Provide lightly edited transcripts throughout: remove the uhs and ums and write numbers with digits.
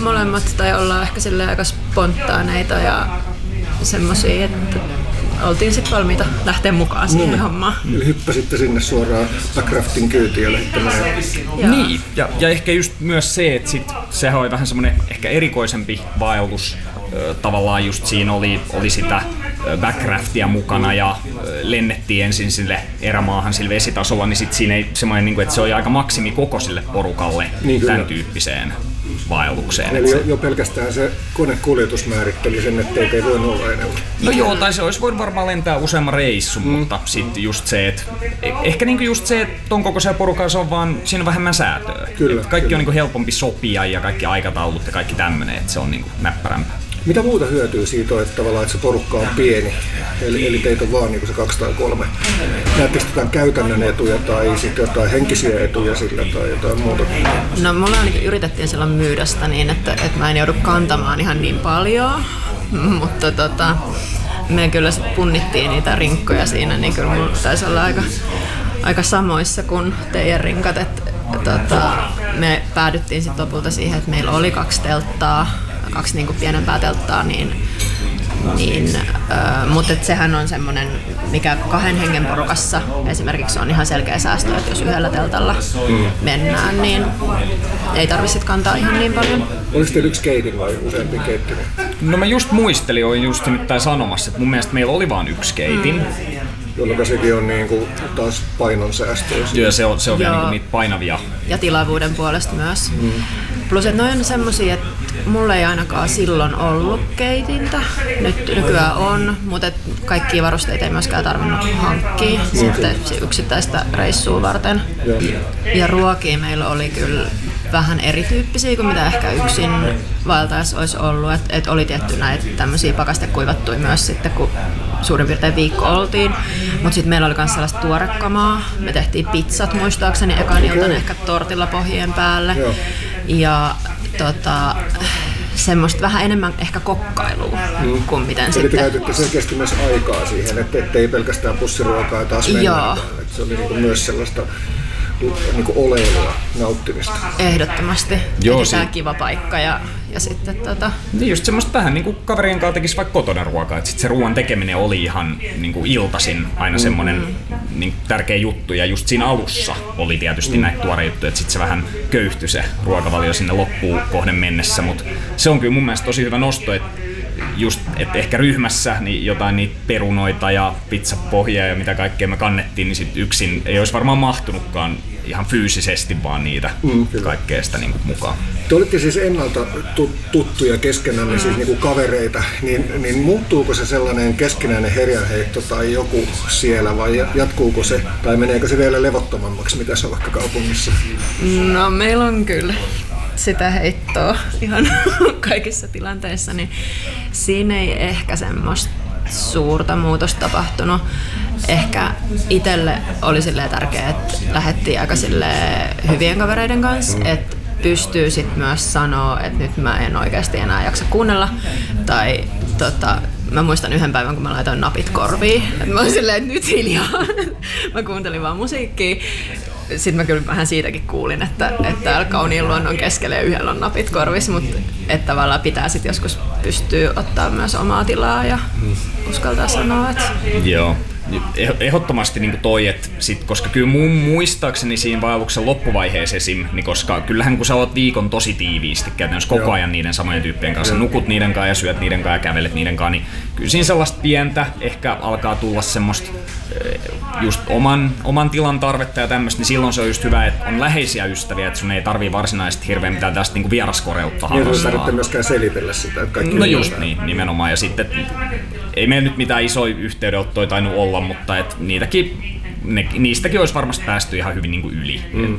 molemmat tai ollaan ehkä silleen aika spontaaneita ja semmosia, että oltiin sitten valmiita lähteä mukaan siihen hommaan. Eli hyppäsitte sinne suoraan backraftin kyytiin ja lähditte Niin, ja ehkä just myös se, että sehän oli vähän semmoinen ehkä erikoisempi vaellus. Tavallaan just siinä oli sitä backraftia mukana ja lennettiin ensin sille erämaahan sille vesitasolla, niin sitten siinä ei semmoinen, että se oli aika maksimi koko sille porukalle tämän tyyppiseen vaellukseen. Eli jo pelkästään se konekuljetus määritteli sen, ettei ei voinut olla enemmän. No joo, tai se olisi voinut varmaan lentää useamman reissun, mutta sitten just se, että ehkä niinku just se, että ton kokoisella porukalla se on vaan, siinä on vähemmän säätöä. Kyllä, kaikki on niinku helpompi sopia ja kaikki aikataulut ja kaikki tämmöinen, että se on niinku näppärämpää. Mitä muuta hyötyy siitä, että tavallaan että se porukka on pieni, eli teitä on vaan niin se 2 tai 3. Näettekö jotain käytännön etuja tai sitten jotain henkisiä etuja sillä tai jotain muuta? No mulla ainakin yritettiin silloin myydä sitä niin, että mä en joudu kantamaan ihan niin paljon, mutta me kyllä sit punnittiin niitä rinkkoja siinä, niin kyllä mulla taisi olla aika samoissa kuin teidän rinkat. Me päädyttiin sitten lopulta siihen, että meillä oli 2 telttaa, 2 niinku pienempää telttaa, mutta sehän on semmoinen, mikä 2 hengen porukassa esimerkiksi on ihan selkeä säästö, että jos yhdellä teltalla mennään, niin ei tarvitse kantaa ihan niin paljon. Oliko teillä 1 keitin vai useampi keitti? No mä just muistelin, olin just nyt sanomassa, että mun mielestä meillä oli vaan 1 keitin. Jolloin sekin on niinku taas painonsäästöä. Joo, se on vielä niinku niitä painavia. Ja tilavuuden puolesta myös. Plus, että noi on semmosia, että mulla ei ainakaan silloin ollut keitintä. Nyt nykyään on, mutta kaikkia varusteita ei myöskään tarvinnut hankkia sitten yksittäistä reissua varten. Ja ruokia meillä oli kyllä vähän erityyppisiä kuin mitä ehkä yksin vaeltaessa olisi ollut. Et oli tietty näitä tämmöisiä pakastekuivattuja myös sitten, kun suurin piirtein viikko oltiin. Mutta sitten meillä oli myös sellaista tuorekamaa. Me tehtiin pizzat muistaakseni ekan iltana ehkä tortilla pohjien päälle. Ja semmoista vähän enemmän ehkä kokkailua kuin miten eli sitten. Eli te käytitte selkeästi myös aikaa siihen, ettei pelkästään pussiruokaa taas mennä. Se oli niinku myös sellaista niinku oleilua, nauttimista. Ehdottomasti. Joo, tämä kiva paikka ja sitten Niin just semmoista vähän niinku kaverien kanssa tekisi vaikka kotona ruokaa, että sit se ruoan tekeminen oli ihan niinku iltaisin aina semmoinen niin tärkeä juttu ja just siinä alussa oli tietysti näitä tuoreja juttuja, että sit se vähän köyhtyi se ruokavalio sinne loppuun kohden mennessä, mutta se on kyllä mun mielestä tosi hyvä nosto, että just, että ehkä ryhmässä niin jotain niitä perunoita ja pizzapohjia ja mitä kaikkea me kannettiin, niin sit yksin ei olisi varmaan mahtunutkaan ihan fyysisesti vaan niitä kaikkea sitä niin mukaan. Te olitte siis ennalta tuttuja keskenään, siis niin kuin kavereita, niin muuttuuko se sellainen keskinäinen herjanheitto tai joku siellä vai jatkuuko se tai meneekö se vielä levottomammaksi, mitä se on vaikka kaupungissa? No meillä on kyllä sitä heittoa ihan kaikissa tilanteissa, niin siinä ei ehkä semmoista suurta muutosta tapahtunut. Ehkä itselle oli silleen tärkeää, että lähdettiin aika hyvien kavereiden kanssa, että pystyy sit myös sanoa, että nyt mä en oikeasti enää jaksa kuunnella. Tai mä muistan yhden päivän, kun mä laitoin napit korviin. Mä olin silleen, että nyt hiljaa. Mä kuuntelin vaan musiikkia. Sitten mä kyllä vähän siitäkin kuulin, että täällä kauniin luonnon keskellä yhdellä on napit korvissa, mutta että tavallaan pitää sitten joskus pystyä ottaa myös omaa tilaa ja uskaltaa sanoa, että... Joo. Ehdottomasti niin toi, että sit, koska kyllä muistaakseni siinä vaelluksen loppuvaiheessa esim, niin koska kyllähän kun sä oot viikon tosi tiiviisti käytännössä koko ajan niiden samojen tyyppien kanssa, nukut niiden kanssa ja syöt niiden kanssa ja kävelet niiden kanssa, niin kyllä siinä sellaista pientä ehkä alkaa tulla semmoista just oman tilan tarvetta ja tämmöistä, niin silloin se on just hyvä, että on läheisiä ystäviä, että sun ei tarvii varsinaisesti hirveän mitään tästä niin vieraskoreutta harrastaa. Niin, tarvitse myöskään selitellä sitä, että kaikki... No just niin, nimenomaan. Ja sitten, ei meillä nyt mitään isoja yhteydenottoja tainnut olla, mutta et niistäkin olisi varmasti päästy ihan hyvin niin kuin yli.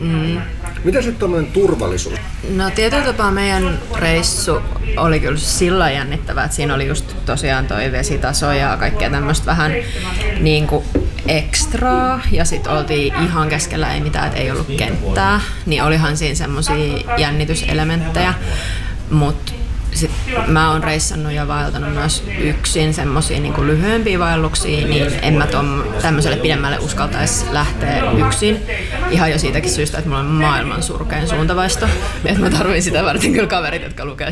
Mitä sitten tommoinen turvallisuus? No tietyllä tapaa meidän reissu oli kyllä sillä jännittävää, että siinä oli just tosiaan toi vesitaso ja kaikkea tämmöistä vähän niin kuin ekstraa ja sitten oltiin ihan keskellä ei mitään, että ei ollut kenttää, niin olihan siinä semmosia jännityselementtejä, mutta sitten mä oon reissannut ja vaeltanut myös yksin semmosia niinku lyhyempiä vaelluksia, niin en mä tämmöiselle pidemmälle uskaltaisi lähteä yksin. Ihan jo siitäkin syystä, että mulla on maailman surkein suuntavaisto. Että mä tarvitsin sitä varten kyllä kaverit, jotka lukee